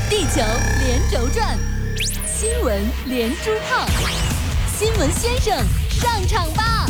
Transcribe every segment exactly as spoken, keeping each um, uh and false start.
地球连轴转，新闻连珠炮，新闻先生上场吧！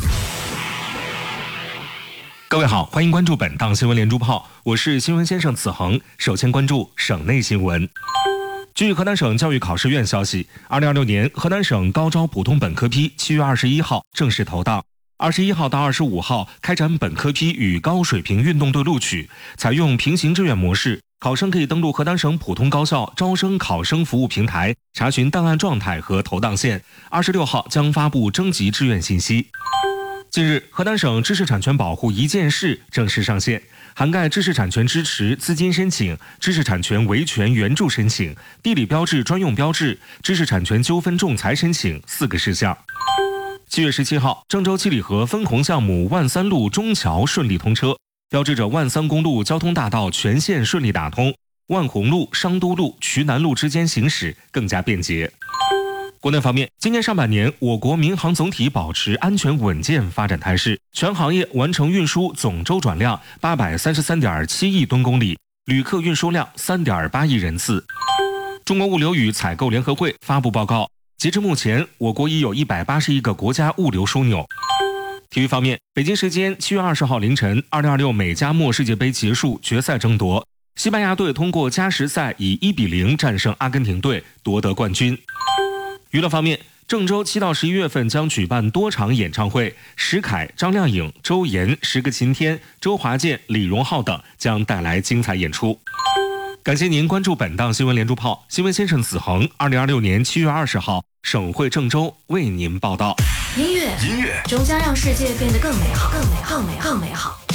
各位好，欢迎关注本档新闻连珠炮，我是新闻先生子恒。首先关注省内新闻。据河南省教育考试院消息，二零二六年河南省高招普通本科批七月二十一号正式投档，二十一号到二十五号开展本科批与高水平运动队录取，采用平行志愿模式。考生可以登录河南省普通高校招生考生服务平台查询档案状态和投档线。二十六号将发布征集志愿信息。近日，河南省知识产权保护一件事正式上线，涵盖知识产权支持资金申请、知识产权维权援助申请、地理标志专用标志、知识产权纠纷仲裁申请四个事项。七月十七号，郑州七里河分洪项目万三路中桥顺利通车，标志着万三公路交通大道全线顺利打通，万洪路、商都路、渠南路之间行驶更加便捷。国内方面，今年上半年，我国民航总体保持安全稳健发展态势，全行业完成运输总周转量八百三十三点七亿吨公里，旅客运输量三点八亿人次。中国物流与采购联合会发布报告，截至目前，我国已有一百八十一个国家物流枢纽。体育方面，北京时间七月二十号凌晨，二零二六美加墨世界杯结束决赛争夺，西班牙队通过加时赛以一比零战胜阿根廷队，夺得冠军。娱乐方面，郑州七到十一月份将举办多场演唱会，石凯、张靓颖、周岩、十个晴天、周华健、李荣浩等将带来精彩演出。感谢您关注本档新闻连珠炮，新闻先生子恒，二零二六年七月二十号，省会郑州为您报道。 音乐，音乐，终将让世界变得更美好，更美好，更美好，更美好。